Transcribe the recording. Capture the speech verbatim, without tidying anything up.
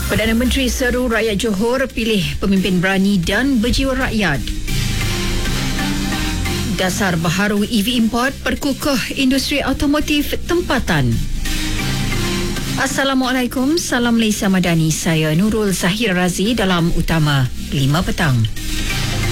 Perdana Menteri seru rakyat Johor pilih pemimpin berani dan berjiwa rakyat. Dasar baharu E V import perkukuh industri automotif tempatan. Assalamualaikum, salam Malaysia Madani. Saya Nurul Zahir Razi dalam Utama lima petang.